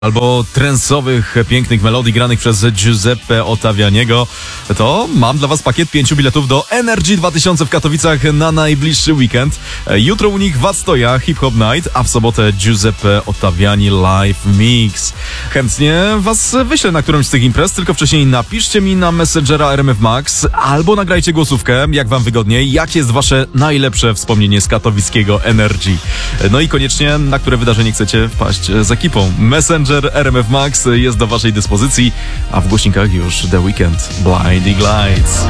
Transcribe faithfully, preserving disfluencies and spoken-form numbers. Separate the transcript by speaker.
Speaker 1: albo trensowych, pięknych melodii granych przez Giuseppe Ottavianiego, to mam dla Was pakiet pięciu biletów do Energy dwa tysiące w Katowicach na najbliższy weekend. Jutro u nich Wadstoja Hip Hop Night, a w sobotę Giuseppe Ottaviani Live Mix. Chętnie Was wyślę na którąś z tych imprez, tylko wcześniej napiszcie mi na Messengera R M F Max albo nagrajcie głosówkę, jak Wam wygodniej, jakie jest Wasze najlepsze wspomnienie z katowickiego Energy. No i koniecznie, na które wydarzenie chcecie wpaść z ekipą. Messenger R M F Max jest do Waszej dyspozycji, a w głośnikach już The Weeknd, Blinding Lights.